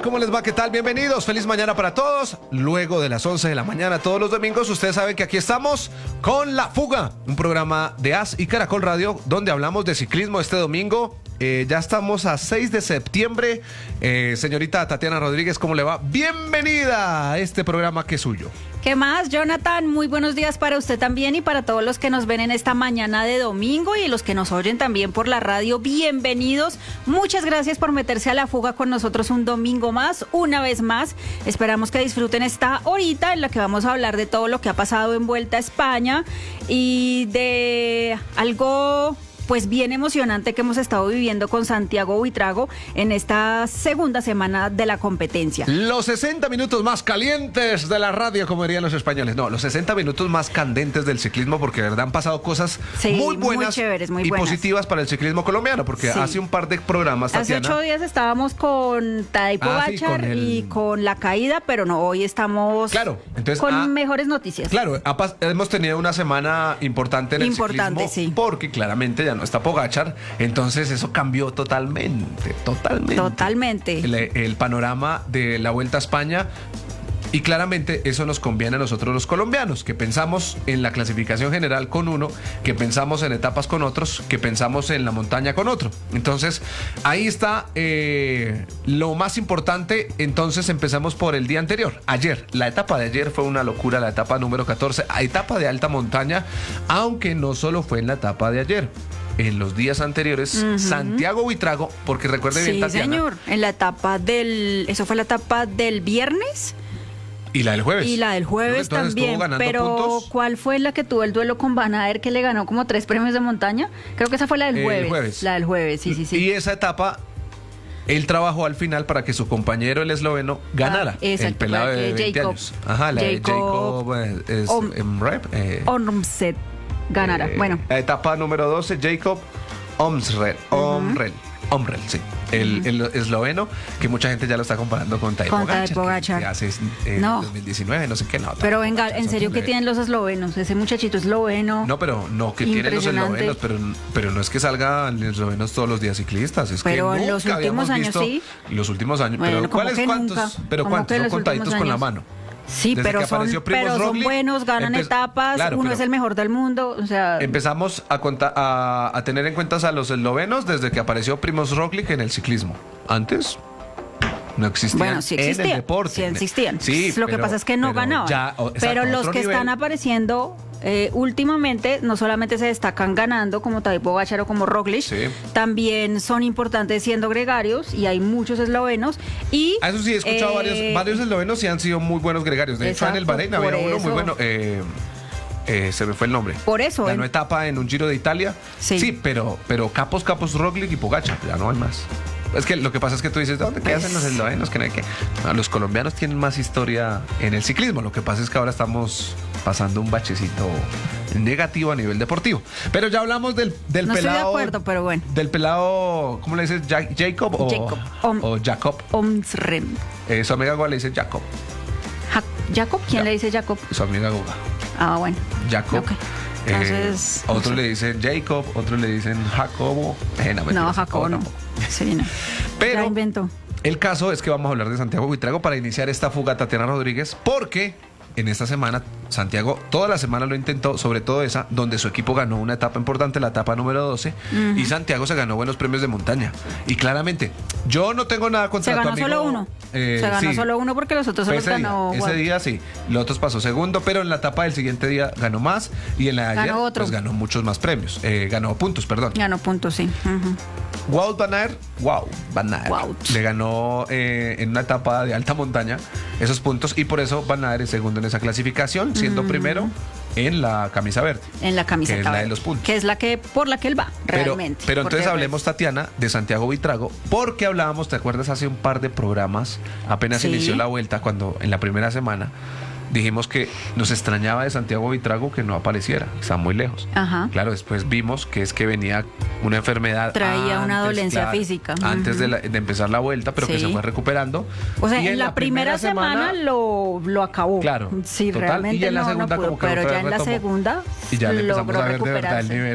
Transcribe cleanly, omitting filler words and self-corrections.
¿cómo les va? ¿Qué tal? Bienvenidos, feliz mañana para todos. Luego de las 11 de la mañana todos los domingos, ustedes saben que aquí estamos con La Fuga, un programa de AS y Caracol Radio donde hablamos de ciclismo este domingo. Ya estamos a 6 de septiembre. Señorita Tatiana Rodríguez, ¿cómo le va? Bienvenida a este programa que es suyo. ¿Qué más, Jonathan? Muy buenos días para usted también y para todos los que nos ven en esta mañana de domingo y los que nos oyen también por la radio. Bienvenidos. Muchas gracias por meterse a La Fuga con nosotros un domingo más, una vez más. Esperamos que disfruten esta horita en la que vamos a hablar de todo lo que ha pasado en Vuelta a España y de algo pues bien emocionante que hemos estado viviendo con Santiago Buitrago en esta segunda semana de la competencia. Los 60 minutos más calientes de la radio, como dirían los españoles. No, los 60 minutos más candentes del ciclismo, porque de verdad han pasado cosas muy buenas, muy chéveres, muy buenas, positivas para el ciclismo colombiano, porque hace un par de programas, Tatiana, hace 8 días estábamos con Tadej Pogačar y con la caída, pero no, hoy estamos con mejores noticias. Claro, hemos tenido una semana importante en el ciclismo, porque claramente ya no está Pogačar, entonces eso cambió totalmente el panorama de la Vuelta a España. Y claramente eso nos conviene a nosotros los colombianos, que pensamos en la clasificación general con uno, que pensamos en etapas con otros, que pensamos en la montaña con otro. Entonces, ahí está lo más importante. Entonces empezamos por el día anterior. Ayer, la etapa de ayer fue una locura, la etapa número 14, etapa de alta montaña, aunque no solo fue en la etapa de ayer. En los días anteriores, Santiago Buitrago, porque recuerde bien, Tatiana. Sí, señor, en la etapa eso fue la etapa del viernes. Y la del jueves. Y la del jueves también, pero puntos. ¿Cuál fue la que tuvo el duelo con Van Aert, que le ganó como 3 premios de montaña? Creo que esa fue la del jueves. La del jueves, sí. Y esa etapa, él trabajó al final para que su compañero, el esloveno, ganara. El pelado de 20 años. Ajá, la de Jacob Ormsted ganara. Bueno. La etapa número 12, Jacob Omrell, sí. El esloveno, que mucha gente ya lo está comparando con Tadej Pogačar. Que hace 2019, no sé qué nota. Pero venga, en serio, ¿qué tienen los eslovenos? Ese muchachito esloveno. No, pero no, que tienen los eslovenos, pero no es que salgan eslovenos todos los días ciclistas. Es pero que en los últimos años sí. Los últimos años, bueno, pero ¿cuántos? Pero ¿cuántos? Son contaditos con la mano. Sí, pero son buenos, ganan etapas, uno es el mejor del mundo, o sea. Empezamos a tener en cuenta a los eslovenos desde que apareció Primož Roglič en el ciclismo. Antes no existían. Bueno, sí existían, en el deporte. Sí existían. Sí, lo que pasa es que no ganaban. Pero los que están apareciendo últimamente no solamente se destacan ganando como Tadej Pogačar o como Roglič, también son importantes siendo gregarios y hay muchos eslovenos y eso sí he escuchado varios eslovenos y han sido muy buenos gregarios. De hecho en el Bahrein había uno muy bueno, se me fue el nombre. Por eso ganó etapa en un Giro de Italia. Sí, pero capos Roglič y Pogačar, ya no hay más. Es que lo que pasa es que tú dices, ¿dónde qué hacen los eslovenos? Que no hay que. Los colombianos tienen más historia en el ciclismo. Lo que pasa es que ahora estamos pasando un bachecito negativo a nivel deportivo. Pero ya hablamos del pelado. No estoy de acuerdo, pero bueno. Del pelado, ¿cómo le dices? Jacob o Jacob. Omrell. Su amiga Goga le dice Jacob. ¿Jacob? ¿Quién le dice Jacob? Su amiga Goga. Ah, bueno. Jacob. Okay. Entonces, otros le dicen Jacob, otros le dicen Jacobo. No, Jacobo no. Sí, no. Pero ya inventó. El caso es que vamos a hablar de Santiago Buitrago para iniciar esta fuga, Tatiana Rodríguez, porque en esta semana Santiago toda la semana lo intentó, sobre todo esa, donde su equipo ganó una etapa importante, la etapa número 12, y Santiago se ganó buenos premios de montaña. Y claramente, yo no tengo nada contra tu amigo. Se ganó solo uno. Se ganó solo uno porque los otros los ganó. Ese día sí, los otros pasó segundo, pero en la etapa del siguiente día ganó más y en la de ayer pues ganó muchos más premios. Ganó puntos, perdón. Ganó puntos, sí. Wout van Aert le ganó en una etapa de alta montaña esos puntos y por eso Van Aert es segundo en esa clasificación, siendo primero en la camisa verde. En la camisa verde. Que es la de los puntos. Que es la que por la que él va, realmente. Pero entonces hablemos, Tatiana, de Santiago Buitrago, porque hablábamos, ¿te acuerdas? Hace un par de programas, apenas inició la vuelta, cuando en la primera semana dijimos que nos extrañaba de Santiago Buitrago que no apareciera, está muy lejos. Ajá. Claro, después vimos que es que venía una enfermedad. Traía una dolencia física. Antes de empezar la vuelta, pero que se fue recuperando. O sea, en la primera semana lo acabó. Claro. Sí, total, realmente y en la segunda no pudo, como que pero ya en la segunda y ya le empezamos logró a ver de verdad el nivel.